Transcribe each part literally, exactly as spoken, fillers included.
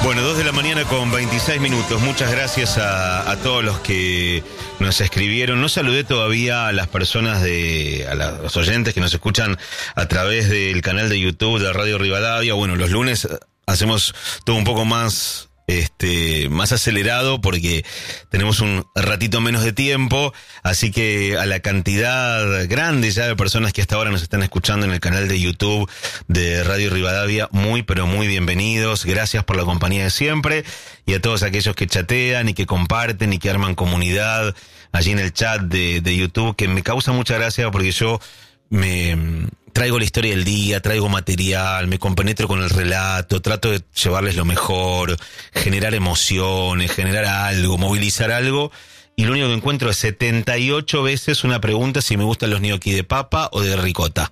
Bueno, dos de la mañana con veintiséis minutos. Muchas gracias a, a todos los que nos escribieron. No saludé todavía a las personas de, a la- los oyentes que nos escuchan a través del canal de YouTube de Radio Rivadavia. Bueno, los lunes hacemos todo un poco más, este, más acelerado porque tenemos un ratito menos de tiempo. Así que a la cantidad grande ya de personas que hasta ahora nos están escuchando en el canal de YouTube de Radio Rivadavia, muy pero muy bienvenidos. Gracias por la compañía de siempre. Y a todos aquellos que chatean y que comparten y que arman comunidad allí en el chat de, de YouTube, que me causa mucha gracia porque yo me traigo la historia del día, traigo material, me compenetro con el relato, trato de llevarles lo mejor, generar emociones, generar algo, movilizar algo. Y lo único que encuentro es setenta y ocho veces una pregunta si me gustan los gnocchi de papa o de ricota.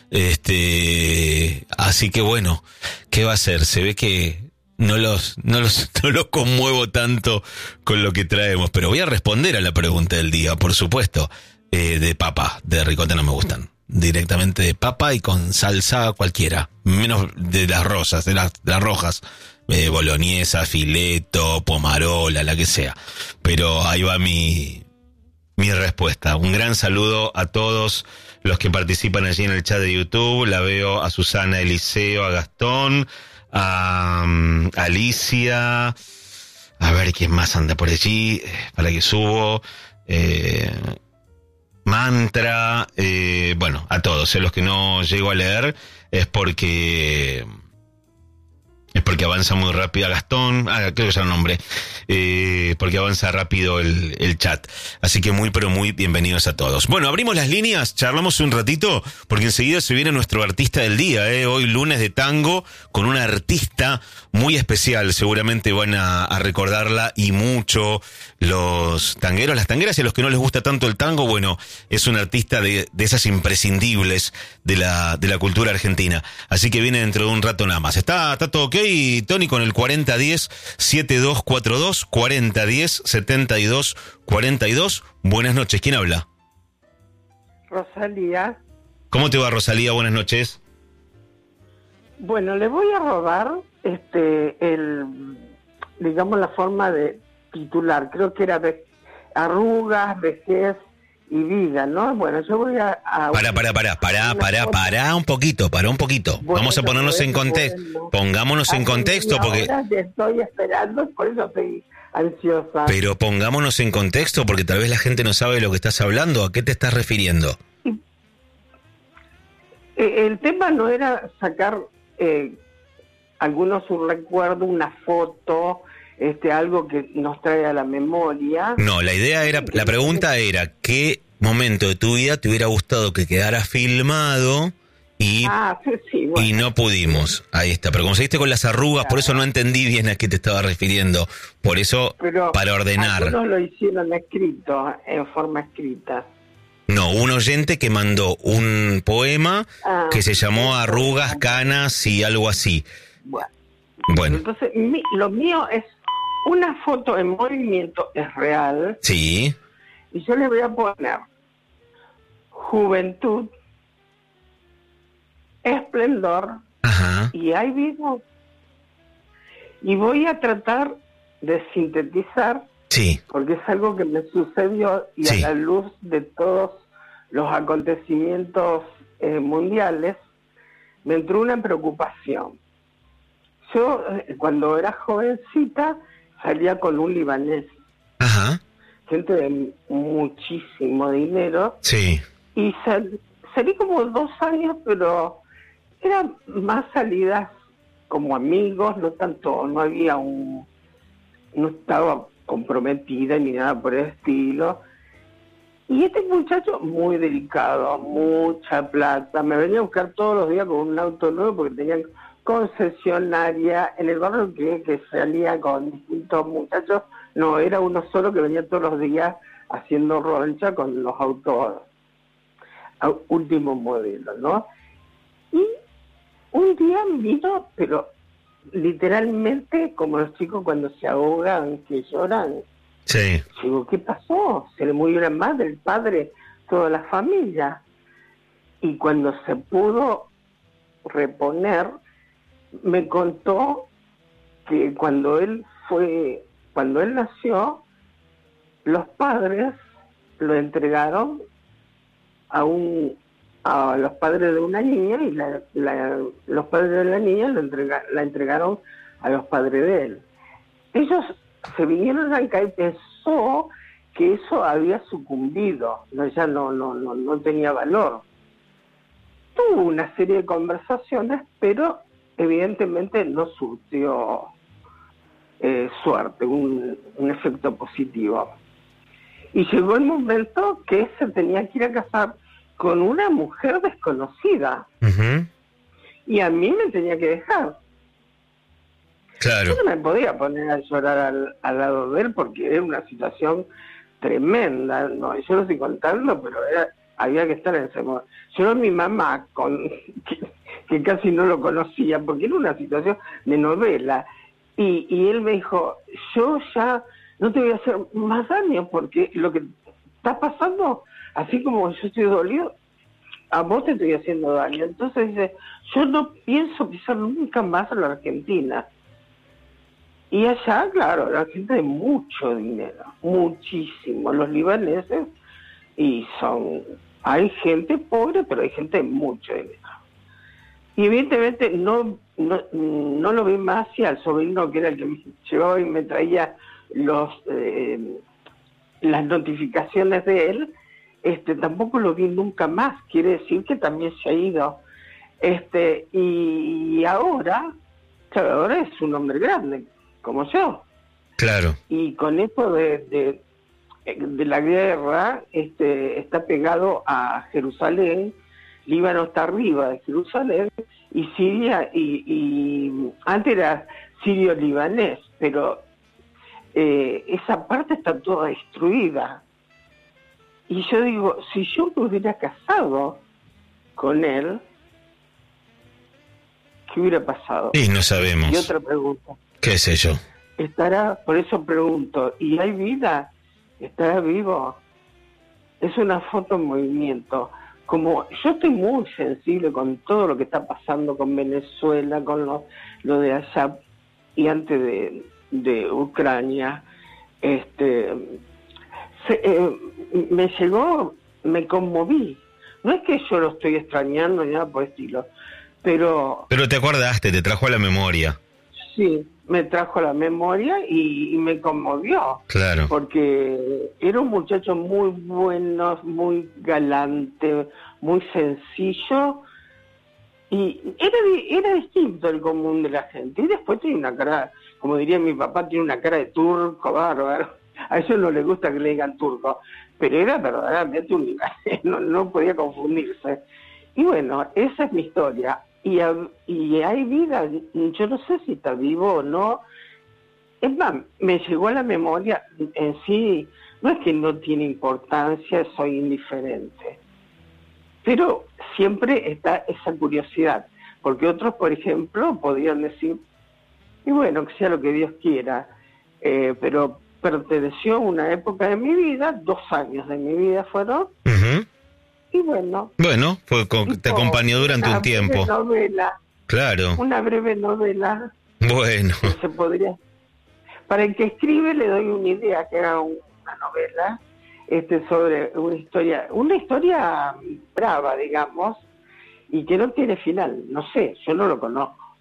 Este, así que bueno, ¿qué va a hacer? Se ve que no los, no los, no los conmuevo tanto con lo que traemos, pero voy a responder a la pregunta del día, por supuesto. Eh, de papa, de ricota no me gustan. Directamente de papa y con salsa cualquiera, menos de las rosas, de las, de las rojas. Eh, boloñesa, fileto, pomarola, la que sea. Pero ahí va mi, mi respuesta. Un gran saludo a todos los que participan allí en el chat de YouTube. La veo a Susana Eliseo, a Gastón, a um, Alicia, a ver quién más anda por allí, para que subo, eh, Mantra, eh, bueno, a todos, eh, los que no llego a leer es porque... Es porque avanza muy rápido. A Gastón, ah, creo que ya lo nombré, eh, porque avanza rápido el, el chat. Así que muy, pero muy bienvenidos a todos. Bueno, abrimos las líneas, charlamos un ratito, porque enseguida se viene nuestro artista del día, eh, hoy lunes de tango, con una artista muy especial. Seguramente van a, a recordarla y mucho los tangueros, las tangueras y a los que no les gusta tanto el tango. Bueno, es una artista de, de esas imprescindibles de la, de la cultura argentina. Así que viene dentro de un rato nada más. ¿Está, está todo ok, Tony, con el cuarenta diez setenta y dos cuarenta y dos, cuarenta diez setenta y dos cuarenta y dos? Buenas noches, ¿quién habla? Rosalía. ¿Cómo te va, Rosalía? Buenas noches. Bueno, le voy a robar este el digamos la forma de titular. Creo que era ve- arrugas, vejez y vida, ¿no? Bueno, yo voy a... a Para, para, para, para, para, para un poquito, para un poquito. Bueno, Vamos a ponernos en bueno, contexto. bueno. Pongámonos en Hace contexto, media porque... hora te estoy esperando, por eso estoy ansiosa. Pero pongámonos en contexto, porque tal vez la gente no sabe de lo que estás hablando. ¿A qué te estás refiriendo? Eh, El tema no era sacar eh, algunos un recuerdo, una foto, este algo que nos trae a la memoria. No, la idea era, la pregunta era, ¿qué momento de tu vida te hubiera gustado que quedara filmado y, Ah, sí, sí, bueno. y no pudimos? Ahí está, pero como seguiste con las arrugas, por eso no entendí bien a qué te estaba refiriendo. Por eso, Pero para ordenar. algunos lo hicieron escrito, en forma escrita. No, un oyente que mandó un poema Ah, que se llamó sí. Arrugas, Canas y algo así. Bueno, Bueno, entonces mi- lo mío es una foto en movimiento, es real, sí, y yo le voy a poner juventud, esplendor, ajá, y ahí vivo. Y voy a tratar de sintetizar, sí, porque es algo que me sucedió y Sí. a la luz de todos los acontecimientos eh, mundiales, me entró una preocupación. Yo, eh, cuando era jovencita, salía con un libanés, ajá, gente de muchísimo dinero, sí, y sal- salí como dos años, pero eran más salidas como amigos, no tanto, no había un, no estaba comprometida ni nada por el estilo. Y este muchacho muy delicado, mucha plata, me venía a buscar todos los días con un auto nuevo porque tenían concesionaria en el barrio que, que salía con distintos muchachos, no, era uno solo que venía todos los días haciendo roncha con los autos a último modelo, ¿no? Y un día vino, pero literalmente como los chicos cuando se ahogan, que lloran. sí, Digo, ¿qué pasó? Se le murió la madre, el padre, toda la familia. Y cuando se pudo reponer, me contó que cuando él fue, cuando él nació, los padres lo entregaron a un a los padres de una niña y la, la, los padres de la niña lo entrega, la entregaron a los padres de él. Ellos se vinieron acá y pensó que eso había sucumbido, no, ya no, no, no, no tenía valor. Tuvo una serie de conversaciones, pero evidentemente no surtió eh, suerte, un, un efecto positivo. Y llegó el momento que se tenía que ir a casar con una mujer desconocida. Uh-huh. Y a mí me tenía que dejar. Claro. Yo no me podía poner a llorar al, al lado de él porque era una situación tremenda. No, yo lo estoy contando, pero era, había que estar en ese momento. Yo, mi mamá, con que, que casi no lo conocía, porque era una situación de novela. Y, y él me dijo, yo ya no te voy a hacer más daño porque lo que está pasando, así como yo estoy dolido, a vos te estoy haciendo daño. Entonces dice, yo no pienso pisar nunca más a la Argentina. Y allá, claro, la gente de mucho dinero, muchísimo. Los libaneses, y son, hay gente pobre, pero hay gente de mucho dinero. Y evidentemente no, no, no lo vi más, y al sobrino que era el que me llevaba y me traía los eh, las notificaciones de él, este tampoco lo vi nunca más. Quiere decir que también se ha ido. Este y, y ahora, claro, ahora es un hombre grande, como yo. Claro. Y con esto de, de, de la guerra, este está pegado a Jerusalén. Líbano está arriba de Jerusalén, y Siria, y, y antes era sirio-libanés, pero eh, esa parte está toda destruida. Y yo digo, si yo me hubiera casado con él, ¿qué hubiera pasado? Y no sabemos. Y otra pregunta. ¿Qué sé yo? Estará, por eso pregunto, ¿y hay vida? ¿Estará vivo? Es una foto en movimiento. Como yo estoy muy sensible con todo lo que está pasando con Venezuela, con lo, lo de allá y antes de, de Ucrania, este, se, eh, me llegó, me conmoví. No es que yo lo estoy extrañando ni nada por el estilo, pero... Pero te acordaste, te trajo a la memoria. Sí, me trajo a la memoria y, y me conmovió. Claro. Porque era un muchacho muy bueno, muy galante, muy sencillo, y era, era distinto el común de la gente. Y después tiene una cara, como diría mi papá, tiene una cara de turco bárbaro. A ellos no les gusta que le digan turco, pero era verdaderamente un no, no podía confundirse. Y bueno, esa es mi historia. Y, y hay vida, yo no sé si está vivo o no. Es más, me llegó a la memoria en sí, no es que no tiene importancia, soy indiferente, pero siempre está esa curiosidad, porque otros, por ejemplo, podrían decir, y bueno, que sea lo que Dios quiera, eh, pero perteneció a una época de mi vida, dos años de mi vida fueron, uh-huh. Y bueno. Bueno, fue con, te acompañó durante un tiempo. Una novela. Claro. Una breve novela. Bueno. Que se podría. Para el que escribe le doy una idea, que era un, una novela este sobre una historia, una historia brava, digamos, y que no tiene final. No sé, yo no lo conozco.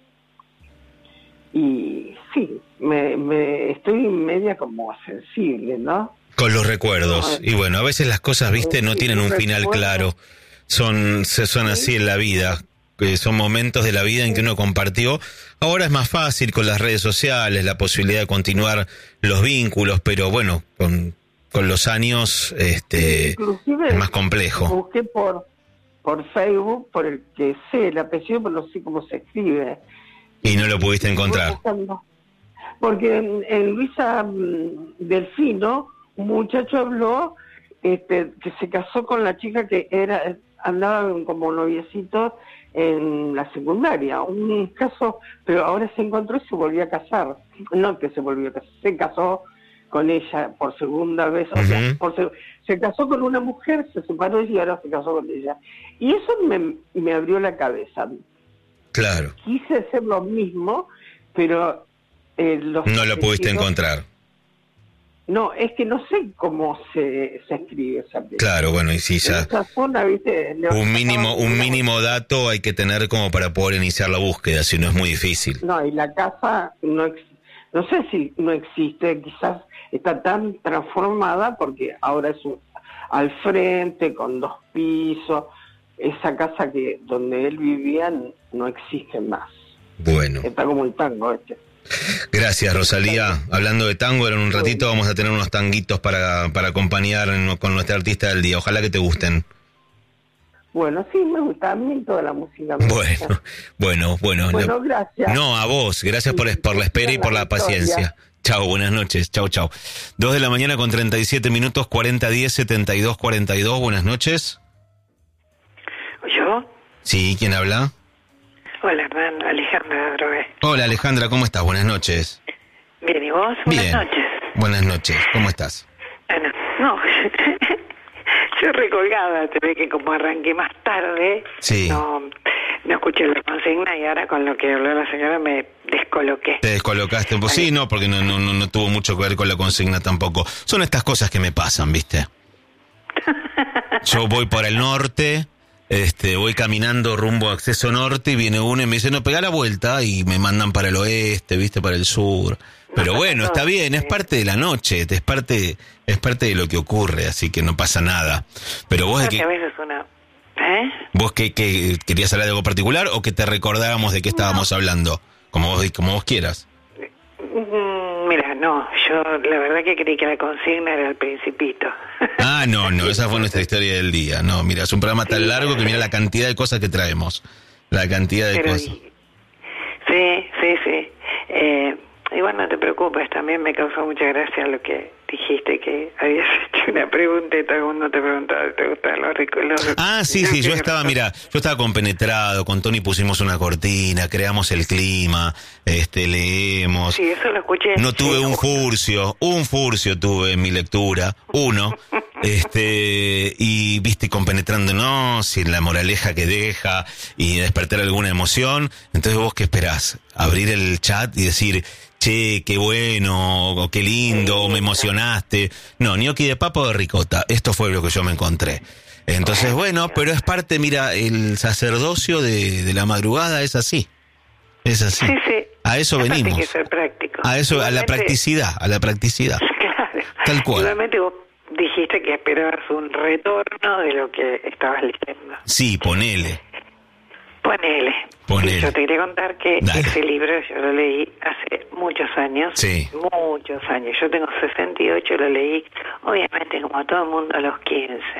Y sí, me, me estoy media como sensible, ¿no? Con los recuerdos. Y bueno, a veces las cosas, viste, no tienen un final claro. Son, son así en la vida. Son momentos de la vida en que uno compartió. Ahora es más fácil con las redes sociales, la posibilidad de continuar los vínculos, pero bueno, con, con los años este, inclusive, es más complejo. Busqué por, por Facebook, por el que sé el apellido, pero no sé cómo se escribe. Y no lo pudiste encontrar. Porque en, en Luisa Delfino, un muchacho habló este, que se casó con la chica que era andaba como noviecito en la secundaria, un caso, pero ahora se encontró y se volvió a casar. No que se volvió a casar, se casó con ella por segunda vez, o sea, uh-huh. por se, se casó con una mujer, se separó y ahora se casó con ella. Y eso me, me abrió la cabeza. Claro. Quise hacer lo mismo, pero Eh, los No lo pudiste apellidos- encontrar. No, es que no sé cómo se, se escribe esa apellido. Claro, bueno, y sí, En ya esa zona, ¿viste? Le un sacaban mínimo, un una- mínimo dato hay que tener como para poder iniciar la búsqueda, si no es muy difícil. No, y la casa no ex- no sé si no existe, quizás está tan transformada porque ahora es un, al frente con dos pisos. Esa casa que donde él vivía no existe más. Bueno, Está como un tango este. gracias Rosalía. Hablando de tango, en un ratito vamos a tener unos tanguitos para, para acompañar en- con nuestra artista del día. Ojalá que te gusten. Bueno, sí, me gusta a mí toda la música. me Bueno, gusta. bueno, bueno. Bueno, no- gracias. No, a vos. Gracias por, por la espera y por la paciencia. Chao, buenas noches. Chao, chao. Dos de la mañana con treinta y siete minutos, cuarenta diez setenta y dos cuarenta y dos. Buenas noches. ¿Yo? Sí, ¿quién habla? Hola, Hernán, Alejandra Drogué. Hola Alejandra, ¿cómo estás? Buenas noches. Bien, ¿y vos? Buenas Bien. noches. Buenas noches, ¿cómo estás? Bueno, no, yo recolgada, te ve que como arranqué más tarde, Sí. no, no escuché la consigna y ahora con lo que habló la señora me descoloqué. Te descolocaste un poco. Sí, no, porque no, no, no, no tuvo mucho que ver con la consigna tampoco. Son estas cosas que me pasan, ¿viste? Yo voy por el norte, este, voy caminando rumbo a acceso norte y viene uno y me dice, no, pega la vuelta, y me mandan para el oeste, ¿viste? Para el sur. Pero pasa bueno, todo, está bien, es sí. parte de la noche, es parte, es parte de lo que ocurre, así que no pasa nada. Pero vos, de Creo que a qué, veces una... ¿Eh? vos qué, qué, querías hablar de algo particular o que te recordáramos de qué estábamos hablando, como vos, como vos quieras. Mm, Mira, no, yo la verdad que creí que la consigna era el Principito. Ah, no, no, esa fue nuestra historia del día. No, mira, es un programa tan Sí. largo que mira la cantidad de cosas que traemos. La cantidad de Pero, cosas. y- sí, sí, sí. Eh, igual no te preocupes, también me causó mucha gracia lo que dijiste, que habías hecho una pregunta y todo el mundo te preguntaba si te gustaban los ricos. Los, Ah, sí, sí, yo estaba, mira, yo estaba compenetrado, con Tony pusimos una cortina, creamos el clima, este, leemos. Sí, eso lo escuché. No tuve Sí, un no. furcio, un furcio tuve en mi lectura, uno, este, y viste, compenetrándonos, y la moraleja que deja, y despertar alguna emoción. Entonces vos, ¿qué esperás? Abrir el chat y decir, che, qué bueno, o qué lindo, o me emocionaste. No, gnocchi de papa o de ricota, esto fue lo que yo me encontré. Entonces, bueno, pero es parte, mira, el sacerdocio de, de la madrugada es así, es así. Sí, sí. A eso Aparte venimos. hay que ser práctico. A eso, a la Igualmente- practicidad, a la practicidad. Claro. Tal cual. Igualmente vos dijiste que esperabas un retorno de lo que estabas leyendo. Sí, ponele. Ponele. Ponele. Y yo te quería contar que Dale. ese libro yo lo leí hace muchos años. Sí. Muchos años. Yo tengo sesenta y ocho, lo leí, obviamente, como todo el mundo, a los quince.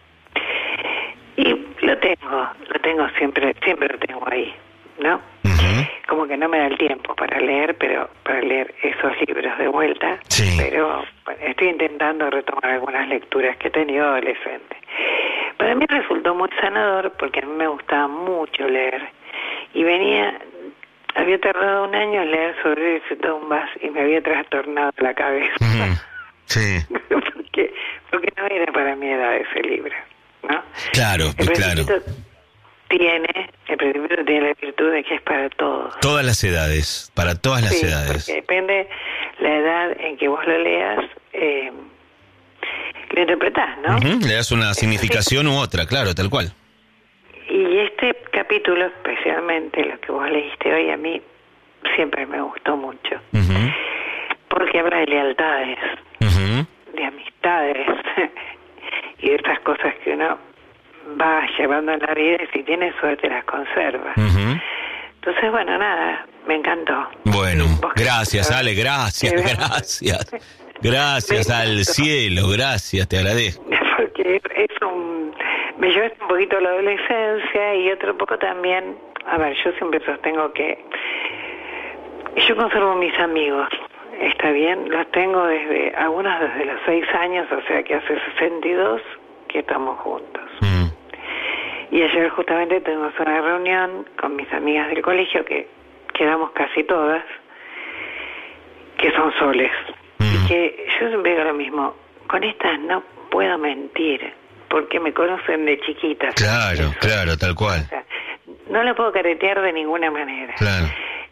Y lo tengo, lo tengo siempre, siempre lo tengo ahí, ¿no? Ujú. Como que no me da el tiempo para leer, pero para leer esos libros de vuelta. Sí. Pero bueno, estoy intentando retomar algunas lecturas que he tenido adolescente. Para mí resultó muy sanador porque a mí me gustaba mucho leer. Y venía, había tardado un año en leer sobre ese tumbas y me había trastornado la cabeza. Ujú. Sí, porque, porque no era para mi edad ese libro, ¿no? claro, El claro. Principito tiene, el Principito tiene la virtud de que es para todos. Todas las edades, para todas las Sí, edades. porque depende la edad en que vos lo leas, eh, lo interpretás, ¿no? Ujú. Le das una significación u otra, claro, tal cual. Y este capítulo, especialmente lo que vos leíste hoy, a mí siempre me gustó mucho, Ujú. porque habla de lealtades, Ujú. de amistades y de estas cosas que uno va llevando en la vida y si tiene suerte las conserva. Ujú. Entonces, bueno, nada, me encantó. Bueno, Vos que- gracias, Ale, gracias, De verdad. gracias. Gracias Me al encantó. cielo, gracias, te agradezco. Porque es un... me llevaste un poquito a la adolescencia y otro poco también... A ver, yo siempre sostengo que yo conservo mis amigos, está bien, los tengo desde, algunos desde los seis años, o sea que hace sesenta y dos que estamos juntos. Mm. Y ayer justamente tuvimos una reunión con mis amigas del colegio, que quedamos casi todas, que son soles. Mm. Y que yo siempre digo lo mismo, con estas no puedo mentir, porque me conocen de chiquitas. Claro, Eso. claro, tal cual. O sea, no la puedo caretear de ninguna manera. Claro.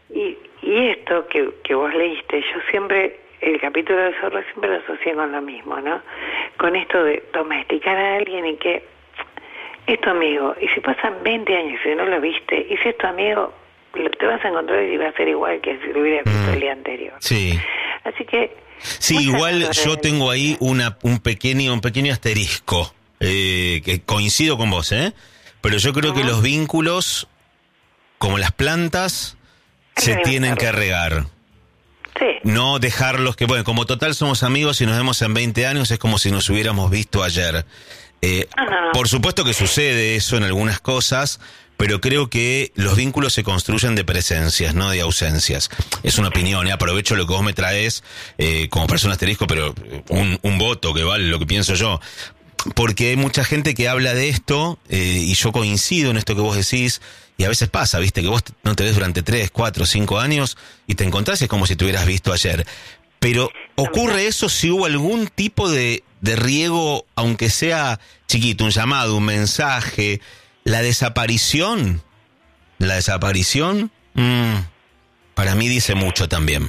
Y, y esto que, que vos leíste, yo siempre, el capítulo del zorro siempre lo asocié con lo mismo, ¿no? Con esto de domesticar a alguien y que es tu amigo. Y si pasan veinte años y no lo viste, y si es tu amigo, te vas a encontrar y va a ser igual que si lo hubieras visto mm. el día anterior. Sí. Así que... Sí, igual yo tengo ahí una un pequeño un pequeño asterisco, eh, que coincido con vos, ¿eh? Pero yo creo uh-huh. que los vínculos, como las plantas, se tienen que regar. Sí. No dejarlos que, bueno, como total somos amigos y nos vemos en veinte años, es como si nos hubiéramos visto ayer. Eh, no, no, no. Por supuesto que sucede eso en algunas cosas, pero creo que los vínculos se construyen de presencias, no de ausencias. Es una opinión, ¿eh? Aprovecho lo que vos me traes eh, como persona asterisco, pero un, un voto que vale lo que pienso yo. Porque hay mucha gente que habla de esto, eh, y yo coincido en esto que vos decís, y a veces pasa, viste, que vos no te ves durante tres, cuatro, cinco años y te encontrás y es como si te hubieras visto ayer. Pero ¿ocurre eso si hubo algún tipo de, de riego, aunque sea chiquito, un llamado, un mensaje? La desaparición, la desaparición, mmm, para mí dice mucho también.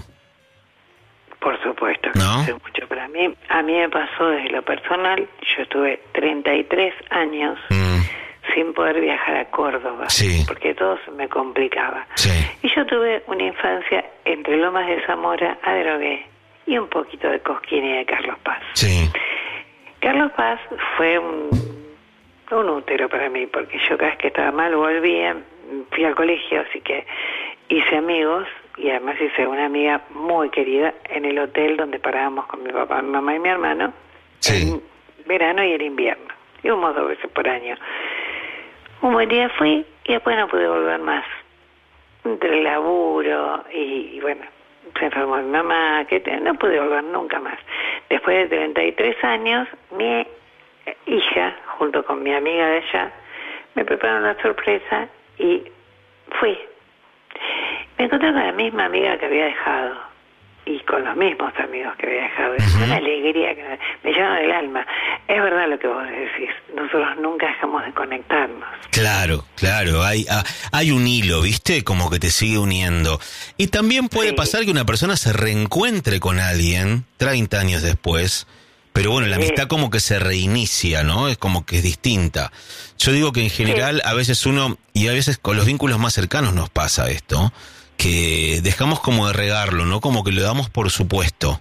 Por supuesto que ¿no? dice mucho. Para mí, a mí me pasó desde lo personal, yo estuve treinta y tres años mm. sin poder viajar a Córdoba, sí. porque todo se me complicaba. Sí. Y yo tuve una infancia entre Lomas de Zamora, Adrogué y un poquito de Cosquín y de Carlos Paz. Sí. Carlos Paz fue un... un útero para mí, porque yo cada vez que estaba mal volvía, fui al colegio, así que hice amigos, y además hice una amiga muy querida en el hotel donde parábamos con mi papá, mi mamá y mi hermano, sí. en verano y en invierno. Íbamos dos veces por año. Un buen día fui y después no pude volver más. Entre el laburo y, y bueno, se enfermó mi mamá, que te, no pude volver nunca más. Después de treinta y tres años, mi hija, junto con mi amiga de allá, me prepararon una sorpresa y fui. Me encontré con la misma amiga que había dejado y con los mismos amigos que había dejado. Es uh-huh. una alegría que me, me llena del alma. Es verdad lo que vos decís, nosotros nunca dejamos de conectarnos. Claro, claro, hay, hay un hilo, ¿viste? Como que te sigue uniendo. Y también puede sí. pasar que una persona se reencuentre con alguien treinta años después. Pero bueno, la amistad como que se reinicia, ¿no? Es como que es distinta. Yo digo que en general a veces uno, y a veces con los vínculos más cercanos nos pasa esto, que dejamos como de regarlo, ¿no? Como que lo damos por supuesto.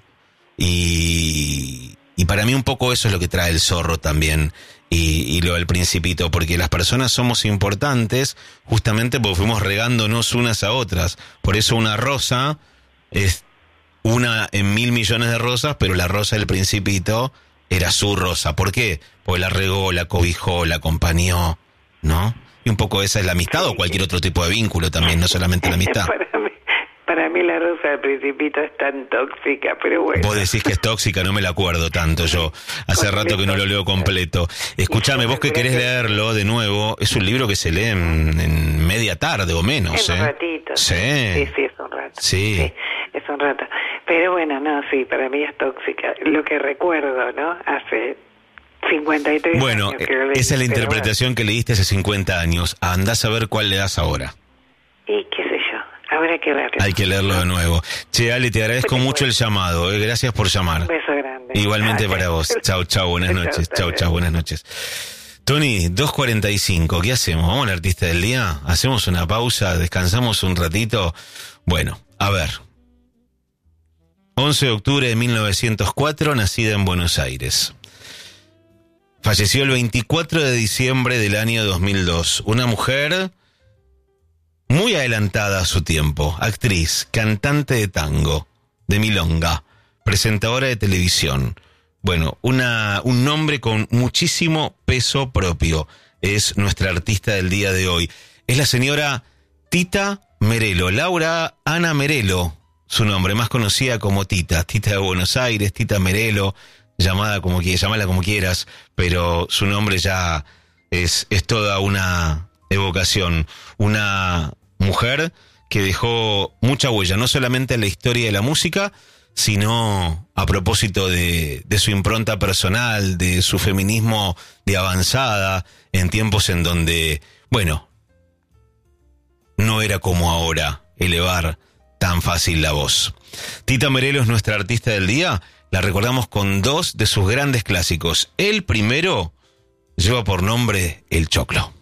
Y, y para mí un poco eso es lo que trae el zorro también, y, y lo del Principito, porque las personas somos importantes justamente porque fuimos regándonos unas a otras. Por eso una rosa es una en mil millones de rosas, pero la rosa del Principito era su rosa. ¿Por qué? Porque la regó, la cobijó, la acompañó, ¿no? Y un poco esa es la amistad sí. o cualquier otro tipo de vínculo también, no solamente la amistad. Para mí, para mí la rosa del Principito es tan tóxica, pero bueno. Vos decís que es tóxica, no me la acuerdo tanto yo. Hace completo. Rato que no lo leo completo. Escuchame, vos que querés leerlo de nuevo, es un libro que se lee en, en media tarde o menos, en ¿eh? un ratito. Sí. Sí, sí, es un rato. Sí. sí. Es un rato. Pero bueno, no, sí, para mí es tóxica. Lo que recuerdo, ¿no? Hace cincuenta y tres bueno, años. Bueno, esa es la interpretación bueno. que le diste hace cincuenta años. Andás a ver cuál le das ahora. Y qué sé yo, habrá que verlo. Hay que leerlo de nuevo. Che, Ale, te agradezco pues mucho bueno. el llamado. ¿eh? Gracias por llamar. Un beso grande. Igualmente ah, para vos. Chau, chau, buenas noches. Chau, chau, buenas noches. Tony, dos cuarenta y cinco, ¿qué hacemos? ¿Vamos al artista del día? ¿Hacemos una pausa? ¿Descansamos un ratito? Bueno, a ver. once de octubre de mil novecientos cuatro, nacida en Buenos Aires. Falleció el veinticuatro de diciembre del año dos mil dos. Una mujer muy adelantada a su tiempo. Actriz, cantante de tango, de milonga, presentadora de televisión. Bueno, una, un nombre con muchísimo peso propio. Es nuestra artista del día de hoy. Es la señora Tita Merelo, Laura Ana Merelo. Su nombre, más conocida como Tita, Tita de Buenos Aires, Tita Merelo, llamada como quieras, llamala como quieras, pero su nombre ya es, es toda una evocación. Una mujer que dejó mucha huella, no solamente en la historia de la música, sino a propósito de, de su impronta personal, de su feminismo de avanzada, en tiempos en donde, bueno, no era como ahora elevar tan fácil la voz. Tita Merelo es nuestra artista del día. La recordamos con dos de sus grandes clásicos. El primero lleva por nombre El Choclo.